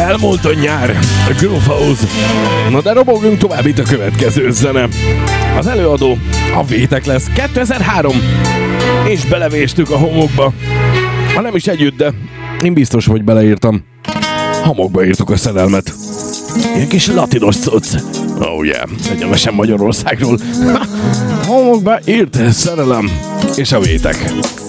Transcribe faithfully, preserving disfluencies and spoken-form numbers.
Elmúlt a nyár, a Groove House. Na de robogjunk tovább itt a következő zene. Az előadó a Vétek lesz, kétezer-három, és belevéstük a homokba. Ha nem is együtt, de én biztos, hogy beleírtam. Homokba írtuk a szerelmet. Ilyen kis latinos cucc. Oh yeah, egyenesen Magyarországról. Homokba írt szerelem, és a Vétek.